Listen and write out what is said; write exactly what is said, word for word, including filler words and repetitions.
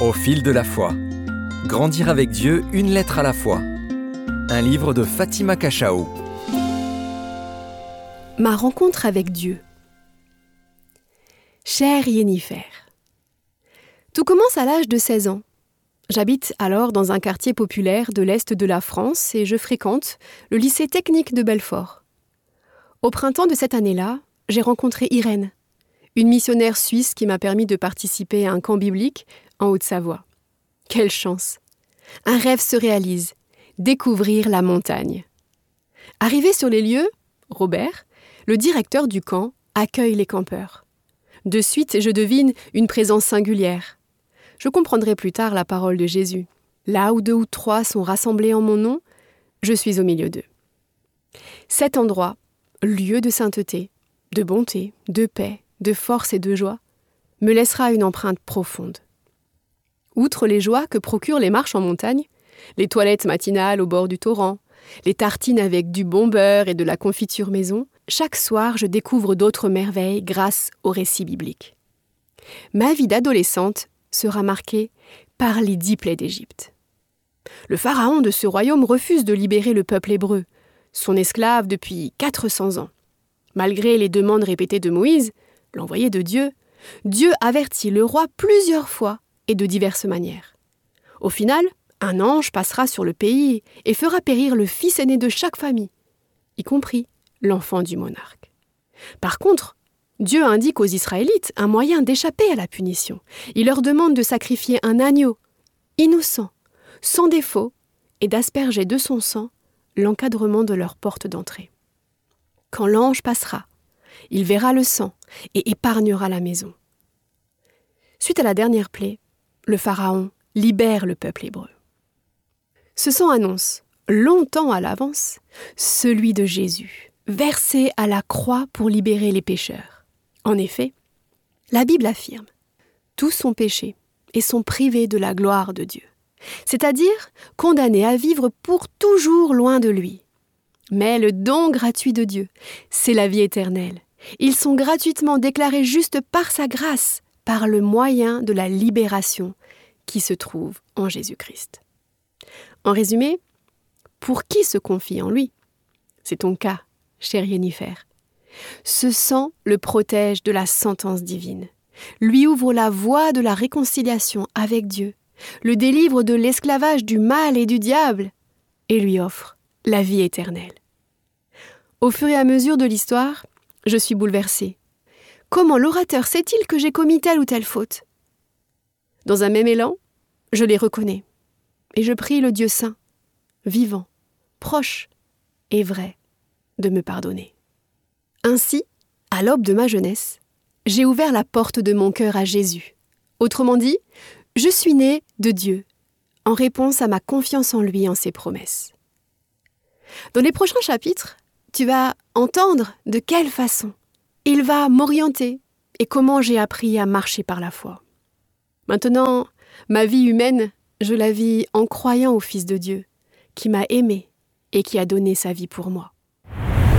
Au fil de la foi. Grandir avec Dieu une lettre à la fois. Un livre de Fatima Cachao. Ma rencontre avec Dieu. Chère Yennefer, tout commence à l'âge de seize ans. J'habite alors dans un quartier populaire de l'Est de la France et je fréquente le lycée technique de Belfort. Au printemps de cette année-là, j'ai rencontré Irène, une missionnaire suisse qui m'a permis de participer à un camp biblique en Haute-Savoie. Quelle chance! Un rêve se réalise, découvrir la montagne. Arrivé sur les lieux, Robert, le directeur du camp, accueille les campeurs. De suite, je devine une présence singulière. Je comprendrai plus tard la parole de Jésus. Là où deux ou trois sont rassemblés en mon nom, je suis au milieu d'eux. Cet endroit, lieu de sainteté, de bonté, de paix, de force et de joie, me laissera une empreinte profonde. Outre les joies que procurent les marches en montagne, les toilettes matinales au bord du torrent, les tartines avec du bon beurre et de la confiture maison, chaque soir je découvre d'autres merveilles grâce aux récits bibliques. Ma vie d'adolescente sera marquée par les dix plaies d'Égypte. Le pharaon de ce royaume refuse de libérer le peuple hébreu, son esclave depuis quatre cents ans. Malgré les demandes répétées de Moïse, l'envoyé de Dieu, Dieu avertit le roi plusieurs fois et de diverses manières. Au final, un ange passera sur le pays et fera périr le fils aîné de chaque famille, y compris l'enfant du monarque. Par contre, Dieu indique aux Israélites un moyen d'échapper à la punition. Il leur demande de sacrifier un agneau, innocent, sans défaut, et d'asperger de son sang l'encadrement de leur porte d'entrée. Quand l'ange passera, il verra le sang et épargnera la maison. Suite à la dernière plaie, le pharaon libère le peuple hébreu. Ce sang annonce, longtemps à l'avance, celui de Jésus, versé à la croix pour libérer les pécheurs. En effet, la Bible affirme « Tous sont péchés et sont privés de la gloire de Dieu », c'est-à-dire condamnés à vivre pour toujours loin de lui. Mais le don gratuit de Dieu, c'est la vie éternelle. Ils sont gratuitement déclarés justes par sa grâce, par le moyen de la libération qui se trouve en Jésus-Christ. En résumé, pour qui se confie en lui? C'est ton cas, chère Yennefer. Ce sang le protège de la sentence divine, lui ouvre la voie de la réconciliation avec Dieu, le délivre de l'esclavage du mal et du diable, et lui offre la vie éternelle. Au fur et à mesure de l'histoire, je suis bouleversée. Comment l'orateur sait-il que j'ai commis telle ou telle faute? Dans un même élan, je les reconnais, et je prie le Dieu saint, vivant, proche et vrai, de me pardonner. Ainsi, à l'aube de ma jeunesse, j'ai ouvert la porte de mon cœur à Jésus. Autrement dit, je suis née de Dieu, en réponse à ma confiance en lui et en ses promesses. Dans les prochains chapitres, tu vas entendre de quelle façon il va m'orienter et comment j'ai appris à marcher par la foi. Maintenant, ma vie humaine, je la vis en croyant au Fils de Dieu, qui m'a aimée et qui a donné sa vie pour moi.